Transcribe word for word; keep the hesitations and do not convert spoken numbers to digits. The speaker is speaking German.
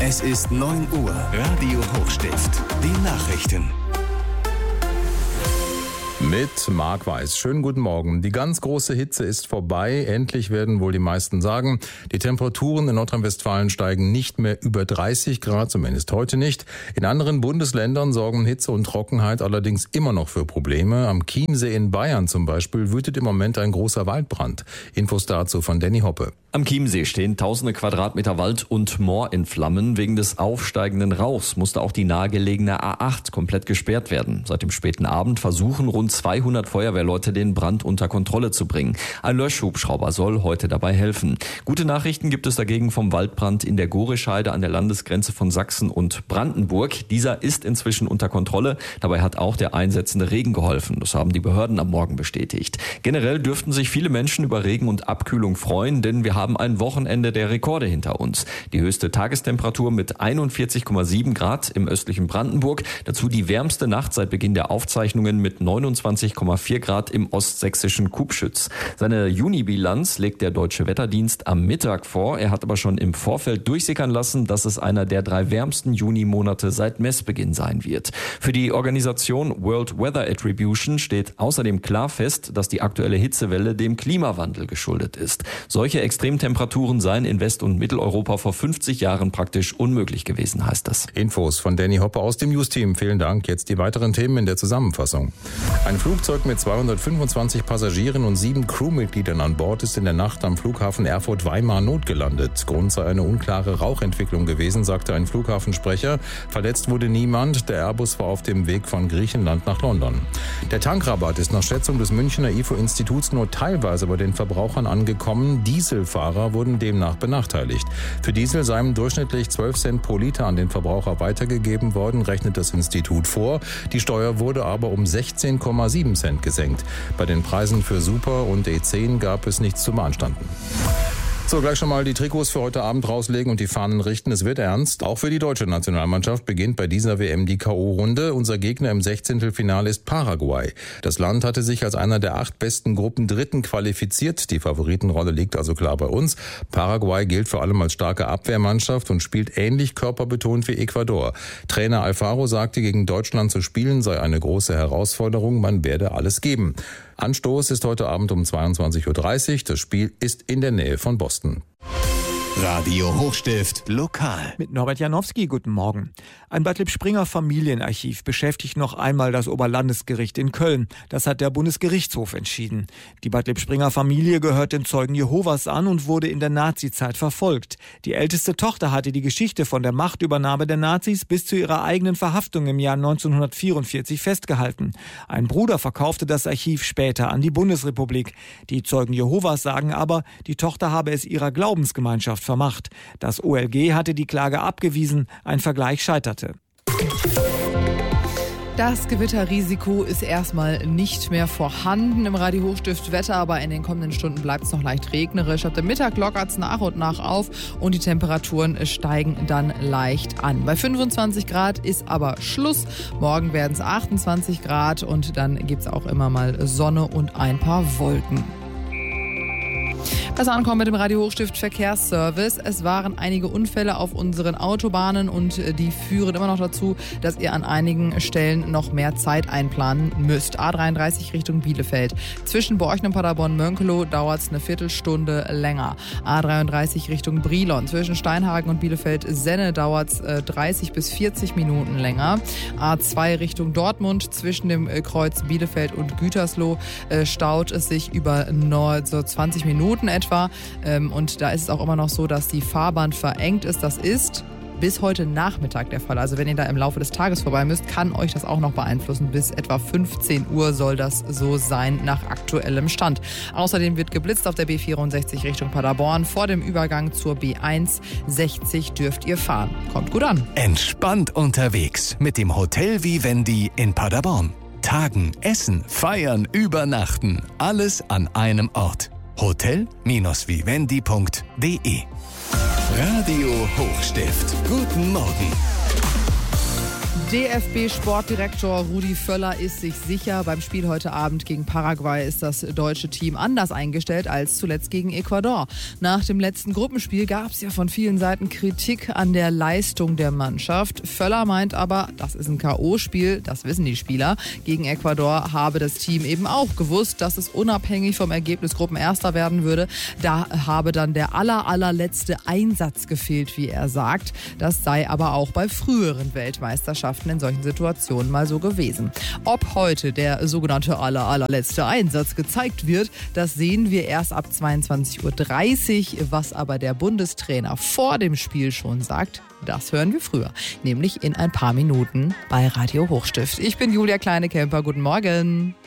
Es ist neun Uhr. Radio Hochstift. Die Nachrichten. Mit Marc Weiß. Schönen guten Morgen. Die ganz große Hitze ist vorbei. Endlich werden wohl die meisten sagen. Die Temperaturen in Nordrhein-Westfalen steigen nicht mehr über dreißig Grad, zumindest heute nicht. In anderen Bundesländern sorgen Hitze und Trockenheit allerdings immer noch für Probleme. Am Chiemsee in Bayern zum Beispiel wütet im Moment ein großer Waldbrand. Infos dazu von Danny Hoppe. Am Chiemsee stehen tausende Quadratmeter Wald und Moor in Flammen. Wegen des aufsteigenden Rauchs musste auch die nahegelegene A acht komplett gesperrt werden. Seit dem späten Abend versuchen rund zweihundert Feuerwehrleute den Brand unter Kontrolle zu bringen. Ein Löschhubschrauber soll heute dabei helfen. Gute Nachrichten gibt es dagegen vom Waldbrand in der Gorescheide an der Landesgrenze von Sachsen und Brandenburg. Dieser ist inzwischen unter Kontrolle. Dabei hat auch der einsetzende Regen geholfen. Das haben die Behörden am Morgen bestätigt. Generell dürften sich viele Menschen über Regen und Abkühlung freuen, denn wir haben ein Wochenende der Rekorde hinter uns. Die höchste Tagestemperatur mit einundvierzig Komma sieben Grad im östlichen Brandenburg. Dazu die wärmste Nacht seit Beginn der Aufzeichnungen mit neunundzwanzig Komma vier Grad im ostsächsischen Kubschütz. Seine Juni-Bilanz legt der Deutsche Wetterdienst am Mittag vor. Er hat aber schon im Vorfeld durchsickern lassen, dass es einer der drei wärmsten Juni-Monate seit Messbeginn sein wird. Für die Organisation World Weather Attribution steht außerdem klar fest, dass die aktuelle Hitzewelle dem Klimawandel geschuldet ist. Solche Extremtemperaturen seien in West- und Mitteleuropa vor fünfzig Jahren praktisch unmöglich gewesen, heißt es. Infos von Danny Hoppe aus dem News-Team. Vielen Dank. Jetzt die weiteren Themen in der Zusammenfassung. Ein Flugzeug mit zweihundertfünfundzwanzig Passagieren und sieben Crewmitgliedern an Bord ist in der Nacht am Flughafen Erfurt-Weimar notgelandet. Grund sei eine unklare Rauchentwicklung gewesen, sagte ein Flughafensprecher. Verletzt wurde niemand. Der Airbus war auf dem Weg von Griechenland nach London. Der Tankrabatt ist nach Schätzung des Münchner I F O-Instituts nur teilweise bei den Verbrauchern angekommen. Dieselfahrer wurden demnach benachteiligt. Für Diesel seien durchschnittlich zwölf Cent pro Liter an den Verbraucher weitergegeben worden, rechnet das Institut vor. Die Steuer wurde aber um sechzehn Komma sieben Cent gesenkt. Bei den Preisen für Super und E zehn gab es nichts zu beanstanden. So, gleich schon mal die Trikots für heute Abend rauslegen und die Fahnen richten. Es wird ernst. Auch für die deutsche Nationalmannschaft beginnt bei dieser W M die K O-Runde. Unser Gegner im Sechzehntelfinale ist Paraguay. Das Land hatte sich als einer der acht besten Gruppen Dritten qualifiziert. Die Favoritenrolle liegt also klar bei uns. Paraguay gilt vor allem als starke Abwehrmannschaft und spielt ähnlich körperbetont wie Ecuador. Trainer Alfaro sagte, gegen Deutschland zu spielen sei eine große Herausforderung. Man werde alles geben. Anstoß ist heute Abend um zweiundzwanzig Uhr dreißig. Das Spiel ist in der Nähe von Boston. Radio Hochstift lokal. Mit Norbert Janowski, guten Morgen. Ein Bad Lippspringer Familienarchiv beschäftigt noch einmal das Oberlandesgericht in Köln. Das hat der Bundesgerichtshof entschieden. Die Bad Lippspringer Familie gehört den Zeugen Jehovas an und wurde in der Nazizeit verfolgt. Die älteste Tochter hatte die Geschichte von der Machtübernahme der Nazis bis zu ihrer eigenen Verhaftung im Jahr neunzehnhundertvierundvierzig festgehalten. Ein Bruder verkaufte das Archiv später an die Bundesrepublik. Die Zeugen Jehovas sagen aber, die Tochter habe es ihrer Glaubensgemeinschaft vermacht. Das O L G hatte die Klage abgewiesen, ein Vergleich scheiterte. Das Gewitterrisiko ist erstmal nicht mehr vorhanden im Radio Hochstift Wetter, aber in den kommenden Stunden bleibt es noch leicht regnerisch. Ab dem Mittag lockert es nach und nach auf und die Temperaturen steigen dann leicht an. Bei fünfundzwanzig Grad ist aber Schluss. Morgen werden es achtundzwanzig Grad und dann gibt es auch immer mal Sonne und ein paar Wolken. Das Ankommen mit dem Radio Hochstift Verkehrsservice. Es waren einige Unfälle auf unseren Autobahnen und die führen immer noch dazu, dass ihr an einigen Stellen noch mehr Zeit einplanen müsst. A dreiunddreißig Richtung Bielefeld. Zwischen Borchen und Paderborn-Mönkelow dauert es eine Viertelstunde länger. A dreiunddreißig Richtung Brilon. Zwischen Steinhagen und Bielefeld-Senne dauert es äh, dreißig bis vierzig Minuten länger. A zwei Richtung Dortmund. Zwischen dem äh, Kreuz Bielefeld und Gütersloh äh, staut es sich über nur so zwanzig Minuten etwa. Und da ist es auch immer noch so, dass die Fahrbahn verengt ist. Das ist bis heute Nachmittag der Fall. Also wenn ihr da im Laufe des Tages vorbei müsst, kann euch das auch noch beeinflussen. Bis etwa fünfzehn Uhr soll das so sein nach aktuellem Stand. Außerdem wird geblitzt auf der B vierundsechzig Richtung Paderborn. Vor dem Übergang zur B hundertsechzig dürft ihr fahren. Kommt gut an. Entspannt unterwegs mit dem Hotel Vivendi in Paderborn. Tagen, essen, feiern, übernachten. Alles an einem Ort. hotel Vivendi punkt de. Radio Hochstift. Guten Morgen. D F B-Sportdirektor Rudi Völler ist sich sicher, beim Spiel heute Abend gegen Paraguay ist das deutsche Team anders eingestellt als zuletzt gegen Ecuador. Nach dem letzten Gruppenspiel gab es ja von vielen Seiten Kritik an der Leistung der Mannschaft. Völler meint aber, das ist ein K O-Spiel, das wissen die Spieler. Gegen Ecuador habe das Team eben auch gewusst, dass es unabhängig vom Ergebnis Gruppenerster werden würde. Da habe dann der aller, allerletzte Einsatz gefehlt, wie er sagt. Das sei aber auch bei früheren Weltmeisterschaften in solchen Situationen mal so gewesen. Ob heute der sogenannte aller, allerletzte Einsatz gezeigt wird, das sehen wir erst ab zweiundzwanzig Uhr dreißig. Was aber der Bundestrainer vor dem Spiel schon sagt, das hören wir früher, nämlich in ein paar Minuten bei Radio Hochstift. Ich bin Julia Kleine-Kemper. Guten Morgen.